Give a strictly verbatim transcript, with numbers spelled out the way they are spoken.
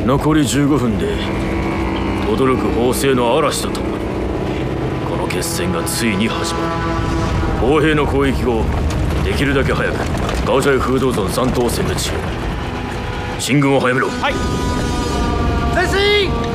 残りじゅうごふんで轟く砲声の嵐とともにこの決戦がついに始まる。砲兵の攻撃後、できるだけ早くガオジャイ風道村三島を殲滅しよう。進軍を早めろ。 はい。前進。